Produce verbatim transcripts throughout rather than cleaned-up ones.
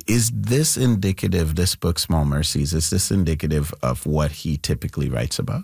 Is this indicative, this book, Small Mercies, is this indicative of what he typically writes about?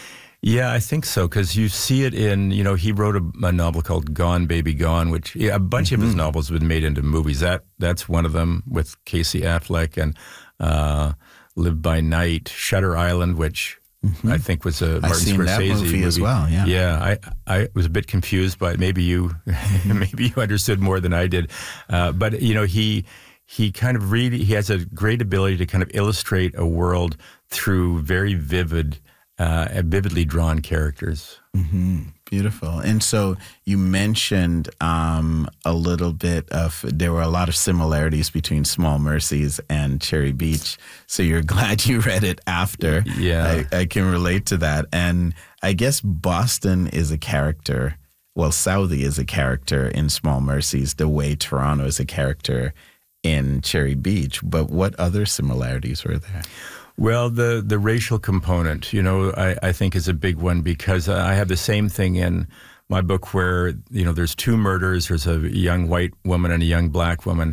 Yeah, I think so, because you see it in, you know, he wrote a, a novel called Gone, Baby Gone, which yeah, a bunch mm-hmm. of his novels have been made into movies. That That's one of them with Casey Affleck, and uh, Live by Night, Shutter Island, which mm-hmm. I think was a Martin I've seen Scorsese that movie, movie as well. Yeah, yeah. I, I was a bit confused, but maybe you maybe you understood more than I did. Uh, but you know, he he kind of really he has a great ability to kind of illustrate a world through very vivid. Uh, vividly drawn characters. Mm-hmm. Beautiful. And so you mentioned um, a little bit of, there were a lot of similarities between Small Mercies and Cherry Beach. So you're glad you read it after. Yeah. I, I can relate to that. And I guess Boston is a character. Well, Southie is a character in Small Mercies, the way Toronto is a character in Cherry Beach. But what other similarities were there? Well, the, the racial component, you know, I, I think is a big one, because I have the same thing in my book where, you know, there's two murders. There's a young white woman and a young black woman.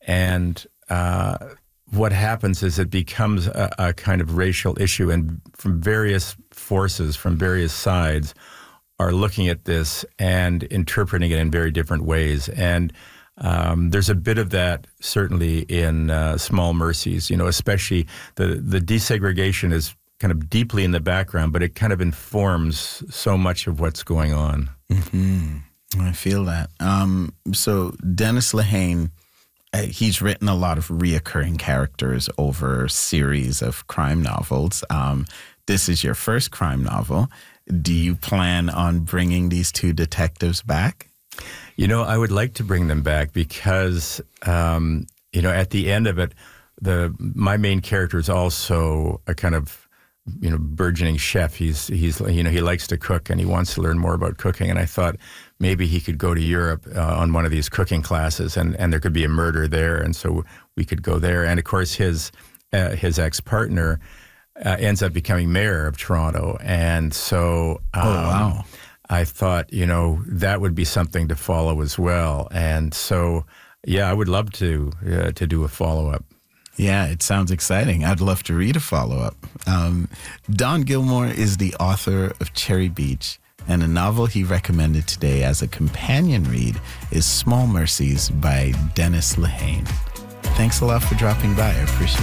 And uh, what happens is it becomes a, a kind of racial issue, and from various forces, from various sides, are looking at this and interpreting it in very different ways. And Um, there's a bit of that certainly in uh, Small Mercies, you know, especially the, the desegregation is kind of deeply in the background, but it kind of informs so much of what's going on. Mm-hmm. I feel that. Um, so Dennis Lehane, uh, he's written a lot of reoccurring characters over a series of crime novels. Um, this is your first crime novel. Do you plan on bringing these two detectives back? You know, I would like to bring them back because, um, you know, at the end of it, the my main character is also a kind of, you know, burgeoning chef. He's, he's you know, he likes to cook and he wants to learn more about cooking. And I thought maybe he could go to Europe uh, on one of these cooking classes, and, and there could be a murder there. And so we could go there. And, of course, his, uh, his ex-partner uh, ends up becoming mayor of Toronto. And so... Um, oh, wow. I thought, you know, that would be something to follow as well. And so, yeah, I would love to uh, to do a follow-up. Yeah, it sounds exciting. I'd love to read a follow-up. Um, Don Gilmore is the author of Cherry Beach, and a novel he recommended today as a companion read is Small Mercies by Dennis Lehane. Thanks a lot for dropping by. I appreciate it.